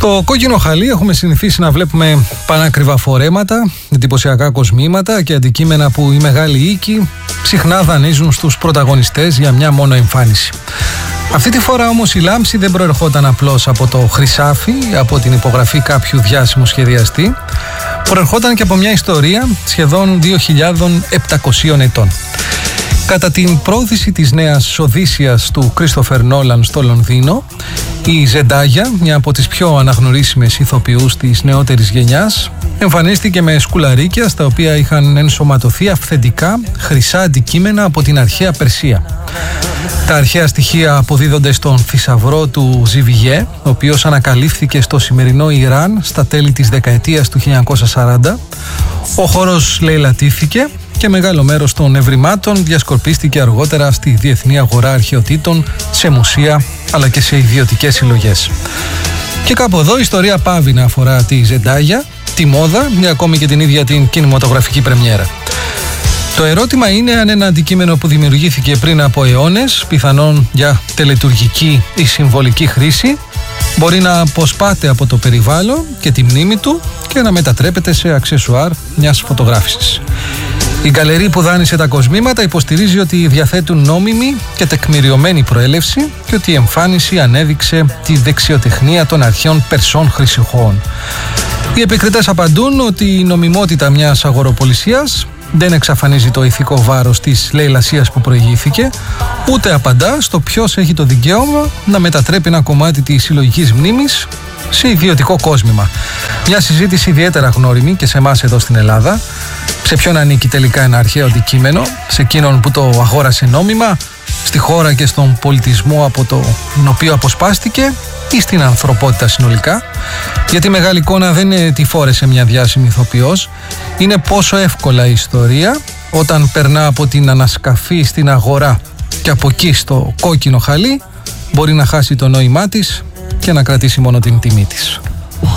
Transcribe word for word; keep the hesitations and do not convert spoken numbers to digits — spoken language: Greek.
Στο κόκκινο χαλί έχουμε συνηθίσει να βλέπουμε πανάκριβα φορέματα, εντυπωσιακά κοσμήματα και αντικείμενα που οι μεγάλοι οίκοι συχνά δανείζουν στους πρωταγωνιστές για μια μόνο εμφάνιση. Αυτή τη φορά όμως η λάμψη δεν προερχόταν απλώς από το χρυσάφι, από την υπογραφή κάποιου διάσημου σχεδιαστή, προερχόταν και από μια ιστορία σχεδόν δύο χιλιάδες επτακόσιων ετών. Κατά την πρόθεση της νέας Οδύσσιας του Κρίστοφερ Νόλαν στο Λονδίνο, η Ζεντάγια, μια από τις πιο αναγνωρίσιμες ηθοποιούς της νεότερης γενιάς, εμφανίστηκε με σκουλαρίκια στα οποία είχαν ενσωματωθεί αυθεντικά χρυσά αντικείμενα από την αρχαία Περσία. Τα αρχαία στοιχεία αποδίδονται στον θησαυρό του Ζιβιγέ, ο οποίος ανακαλύφθηκε στο σημερινό Ιράν στα τέλη της δεκαετίας του χίλια εννιακόσια σαράντα. Ο χώρος λαιλατήθηκε και μεγάλο μέρος των ευρημάτων διασκορπίστηκε αργότερα στη διεθνή αγορά αρχαιοτήτων, σε μουσεία αλλά και σε ιδιωτικές συλλογές. Και κάπου εδώ η ιστορία πάβει να αφορά τη Ζεντάγια, τη μόδα ή ακόμη και την ίδια την κινηματογραφική πρεμιέρα. Το ερώτημα είναι αν ένα αντικείμενο που δημιουργήθηκε πριν από αιώνες, πιθανόν για τελετουργική ή συμβολική χρήση, μπορεί να αποσπάται από το περιβάλλον και τη μνήμη του και να μετατρέπεται σε αξεσουάρ μιας φωτογράφησης. Η γκαλερί που δάνεισε τα κοσμήματα υποστηρίζει ότι διαθέτουν νόμιμη και τεκμηριωμένη προέλευση και ότι η εμφάνιση ανέδειξε τη δεξιοτεχνία των αρχαίων Περσών χρυσοχώων. Οι επικριτές απαντούν ότι η νομιμότητα μιας αγοροπολισίας δεν εξαφανίζει το ηθικό βάρος της λαιλασίας που προηγήθηκε, ούτε απαντά στο ποιος έχει το δικαίωμα να μετατρέπει ένα κομμάτι της συλλογικής μνήμης σε ιδιωτικό κόσμημα. Μια συζήτηση ιδιαίτερα γνώριμη και σε εμάς εδώ στην Ελλάδα. Σε ποιον ανήκει τελικά ένα αρχαίο αντικείμενο, σε εκείνον που το αγόρασε νόμιμα, στη χώρα και στον πολιτισμό από τον οποίο αποσπάστηκε, ή στην ανθρωπότητα συνολικά? Γιατί η μεγάλη εικόνα δεν είναι τι φόρεσε μια διάσημη ηθοποιός, είναι πόσο εύκολα η ιστορία όταν περνά από την ανασκαφή στην αγορά και από εκεί στο κόκκινο χαλί μπορεί να χάσει το νόημά της και να κρατήσει μόνο την τιμή της.